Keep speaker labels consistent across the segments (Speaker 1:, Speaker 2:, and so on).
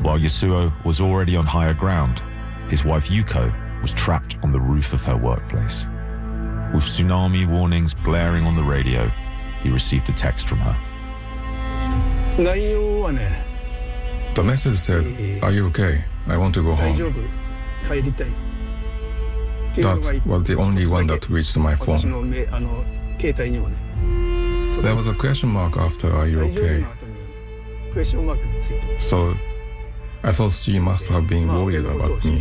Speaker 1: While Yasuo was already on higher ground, his wife Yuko was trapped on the roof of her workplace. With tsunami warnings blaring on the radio, he received a text from her.
Speaker 2: The message said, "Are you okay? I want to go home." That was the only one that reached my phone. There was a question mark after "Are you okay?" So I thought she must have been worried about me.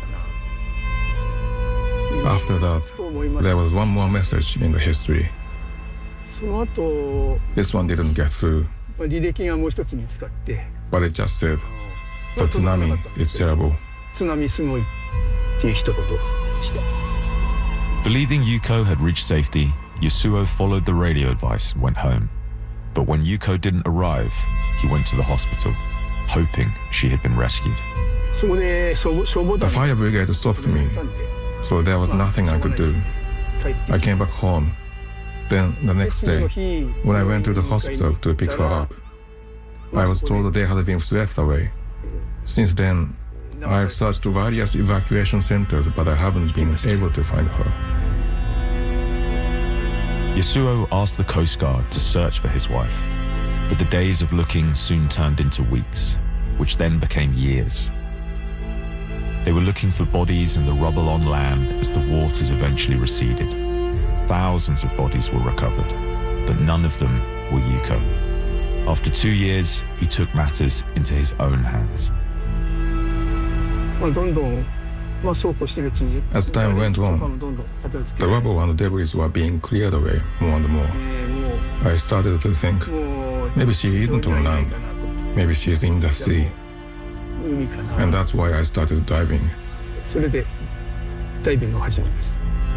Speaker 2: After that, there was one more message in the history. This one didn't get through, but it just said, "The tsunami is terrible."
Speaker 1: Believing Yuko had reached safety, Yasuo followed the radio advice and went home. But when Yuko didn't arrive, he went to the hospital, hoping she had been rescued.
Speaker 2: The fire brigade stopped me, so there was nothing I could do. I came back home. Then the next day, when I went to the hospital to pick her up, I was told they had been swept away. Since then, I've searched various evacuation centers, but I haven't been able to find her.
Speaker 1: Yasuo asked the Coast Guard to search for his wife, but the days of looking soon turned into weeks, which then became years. They were looking for bodies in the rubble on land as the waters eventually receded. Thousands of bodies were recovered, but none of them were Yuko. After 2 years, he took matters into his own hands.
Speaker 2: As time went on, the rubble and debris were being cleared away more and more. I started to think, maybe she isn't on land, maybe she's in the sea. And that's why I started diving.